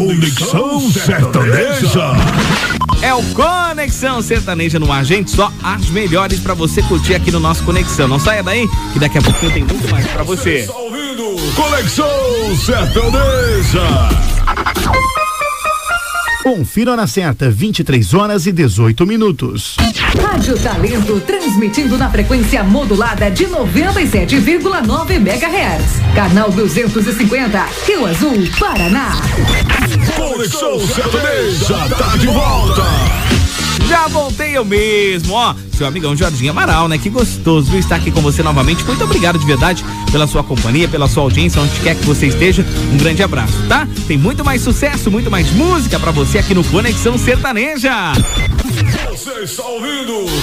Conexão Sertaneja. É o Conexão Sertaneja no ar, gente. Só as melhores pra você curtir aqui no nosso Conexão. Não saia daí, que daqui a pouquinho tem muito mais pra você. Está ouvindo Conexão Sertaneja. Confira na certa, 23h18. Rádio Talento, transmitindo na frequência modulada de 97,9 MHz. Canal 250, Rio Azul, Paraná. Conexão Sertaneja tá de volta. Já voltei eu mesmo, ó. Seu amigão Jorginho Amaral, né? Que gostoso, viu? Estar aqui com você novamente. Muito obrigado de verdade pela sua companhia, pela sua audiência, onde quer que você esteja. Um grande abraço, tá? Tem muito mais sucesso, muito mais música pra você aqui no Conexão Sertaneja. Você está ouvindo